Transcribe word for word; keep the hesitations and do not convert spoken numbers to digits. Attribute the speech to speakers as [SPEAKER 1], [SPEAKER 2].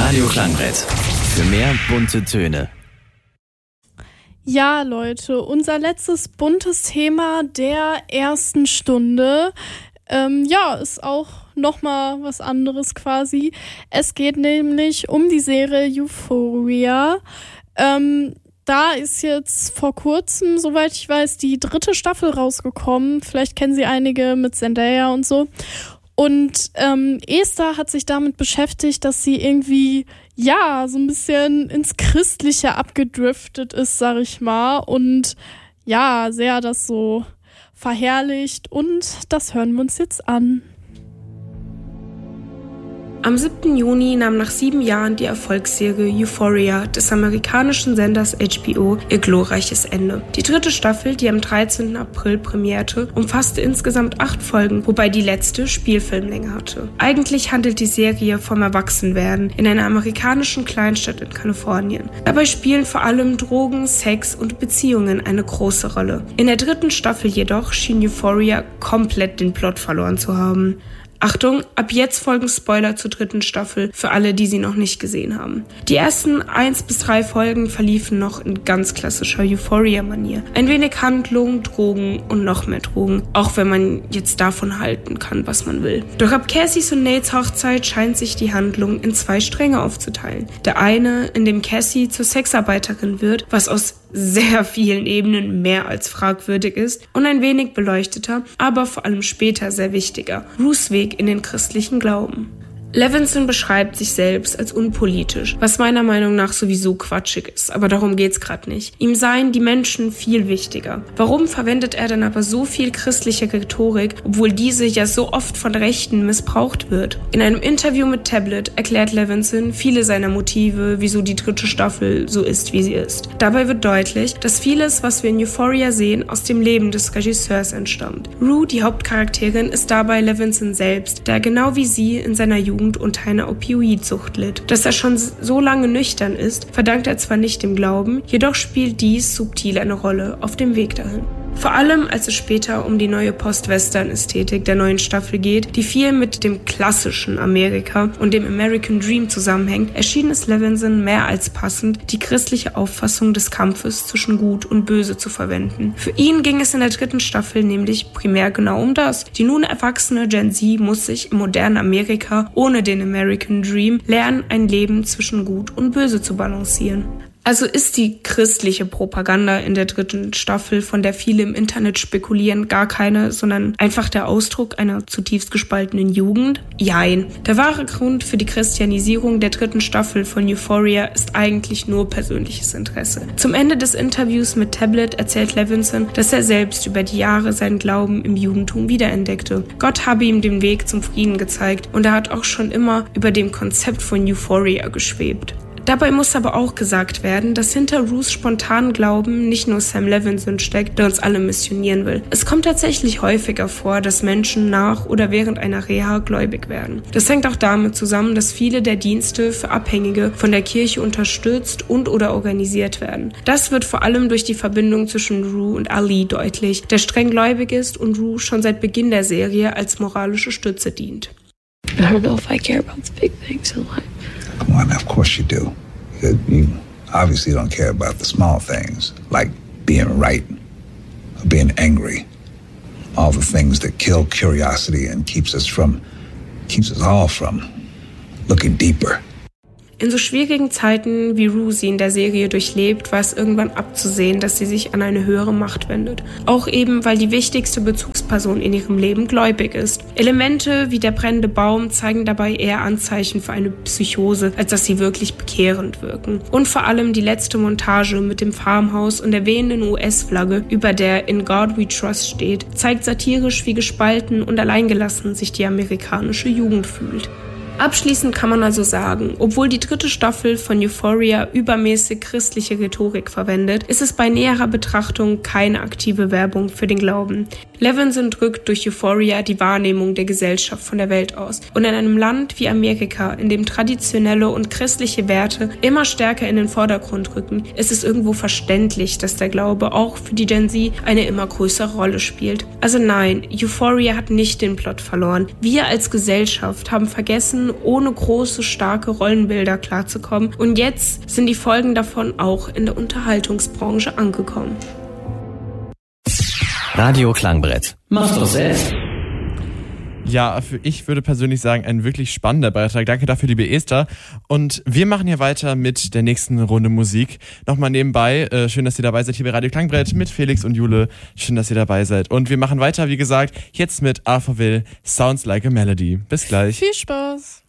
[SPEAKER 1] Radio Klangbrett. Für mehr bunte Töne.
[SPEAKER 2] Ja, Leute, unser letztes buntes Thema der ersten Stunde. Ähm, ja, ist auch nochmal was anderes quasi. Es geht nämlich um die Serie Euphoria. Ähm, da ist jetzt vor kurzem, soweit ich weiß, die dritte Staffel rausgekommen. Vielleicht kennen sie einige mit Zendaya und so. Und ähm, Esther hat sich damit beschäftigt, dass sie irgendwie, ja, so ein bisschen ins Christliche abgedriftet ist, sag ich mal. Und ja, sehr das so verherrlicht. Und das hören wir uns jetzt an.
[SPEAKER 3] Am siebten Juni nahm nach sieben Jahren die Erfolgsserie Euphoria des amerikanischen Senders H B O ihr glorreiches Ende. Die dritte Staffel, die am dreizehnten April premierte, umfasste insgesamt acht Folgen, wobei die letzte Spielfilmlänge hatte. Eigentlich handelt die Serie vom Erwachsenwerden in einer amerikanischen Kleinstadt in Kalifornien. Dabei spielen vor allem Drogen, Sex und Beziehungen eine große Rolle. In der dritten Staffel jedoch schien Euphoria komplett den Plot verloren zu haben. Achtung, ab jetzt folgen Spoiler zur dritten Staffel für alle, die sie noch nicht gesehen haben. Die ersten eins bis drei Folgen verliefen noch in ganz klassischer Euphoria-Manier. Ein wenig Handlung, Drogen und noch mehr Drogen, auch wenn man jetzt davon halten kann, was man will. Doch ab Cassies und Nates Hochzeit scheint sich die Handlung in zwei Stränge aufzuteilen. Der eine, in dem Cassie zur Sexarbeiterin wird, was aus sehr vielen Ebenen mehr als fragwürdig ist und ein wenig beleuchteter, aber vor allem später sehr wichtiger, Rues Weg in den christlichen Glauben. Levinson beschreibt sich selbst als unpolitisch, was meiner Meinung nach sowieso quatschig ist, aber darum geht's gerade nicht. Ihm seien die Menschen viel wichtiger. Warum verwendet er dann aber so viel christliche Rhetorik, obwohl diese ja so oft von Rechten missbraucht wird? In einem Interview mit Tablet erklärt Levinson viele seiner Motive, wieso die dritte Staffel so ist, wie sie ist. Dabei wird deutlich, dass vieles, was wir in Euphoria sehen, aus dem Leben des Regisseurs entstammt. Rue, die Hauptcharakterin, ist dabei Levinson selbst, der genau wie sie in seiner Jugend unter einer Opioidsucht litt. Dass er schon so lange nüchtern ist, verdankt er zwar nicht dem Glauben, jedoch spielt dies subtil eine Rolle auf dem Weg dahin. Vor allem, als es später um die neue Post-Western-Ästhetik der neuen Staffel geht, die viel mit dem klassischen Amerika und dem American Dream zusammenhängt, erschien es Levinson mehr als passend, die christliche Auffassung des Kampfes zwischen Gut und Böse zu verwenden. Für ihn ging es in der dritten Staffel nämlich primär genau um das. Die nun erwachsene Gen Z muss sich im modernen Amerika ohne den American Dream lernen, ein Leben zwischen Gut und Böse zu balancieren. Also ist die christliche Propaganda in der dritten Staffel, von der viele im Internet spekulieren, gar keine, sondern einfach der Ausdruck einer zutiefst gespaltenen Jugend? Jein. Der wahre Grund für die Christianisierung der dritten Staffel von Euphoria ist eigentlich nur persönliches Interesse. Zum Ende des Interviews mit Tablet erzählt Levinson, dass er selbst über die Jahre seinen Glauben im Judentum wiederentdeckte. Gott habe ihm den Weg zum Frieden gezeigt und er hat auch schon immer über dem Konzept von Euphoria geschwebt. Dabei muss aber auch gesagt werden, dass hinter Rues spontanen Glauben nicht nur Sam Levinson steckt, der uns alle missionieren will. Es kommt tatsächlich häufiger vor, dass Menschen nach oder während einer Reha gläubig werden. Das hängt auch damit zusammen, dass viele der Dienste für Abhängige von der Kirche unterstützt und oder organisiert werden. Das wird vor allem durch die Verbindung zwischen Rue und Ali deutlich, der streng gläubig ist und Rue schon seit Beginn der Serie als moralische Stütze dient.
[SPEAKER 4] I don't know if I care about the big things in life.
[SPEAKER 5] Come on, of course you do. You obviously don't care about the small things, like being right or being angry. All the things that kill curiosity and keeps us from, keeps us all from looking deeper.
[SPEAKER 3] In so schwierigen Zeiten, wie Rue sie in der Serie durchlebt, war es irgendwann abzusehen, dass sie sich an eine höhere Macht wendet. Auch eben, weil die wichtigste Bezugsperson in ihrem Leben gläubig ist. Elemente wie der brennende Baum zeigen dabei eher Anzeichen für eine Psychose, als dass sie wirklich bekehrend wirken. Und vor allem die letzte Montage mit dem Farmhaus und der wehenden U S-Flagge, über der In God We Trust steht, zeigt satirisch, wie gespalten und alleingelassen sich die amerikanische Jugend fühlt. Abschließend kann man also sagen, obwohl die dritte Staffel von Euphoria übermäßig christliche Rhetorik verwendet, ist es bei näherer Betrachtung keine aktive Werbung für den Glauben. Levinson drückt durch Euphoria die Wahrnehmung der Gesellschaft von der Welt aus. Und in einem Land wie Amerika, in dem traditionelle und christliche Werte immer stärker in den Vordergrund rücken, ist es irgendwo verständlich, dass der Glaube auch für die Gen Z eine immer größere Rolle spielt. Also nein, Euphoria hat nicht den Plot verloren. Wir als Gesellschaft haben vergessen, versuchen, ohne große, starke Rollenbilder klarzukommen. Und jetzt sind die Folgen davon auch in der Unterhaltungsbranche angekommen.
[SPEAKER 1] Radio Klangbrett. Mach's doch selbst.
[SPEAKER 6] Ja, ich würde persönlich sagen, ein wirklich spannender Beitrag. Danke dafür, liebe Esther. Und wir machen hier weiter mit der nächsten Runde Musik. Nochmal nebenbei, äh, schön, dass ihr dabei seid hier bei Radio Klangbrett mit Felix und Jule. Schön, dass ihr dabei seid. Und wir machen weiter, wie gesagt, jetzt mit Arthurville, Sounds Like a Melody. Bis gleich.
[SPEAKER 2] Viel Spaß.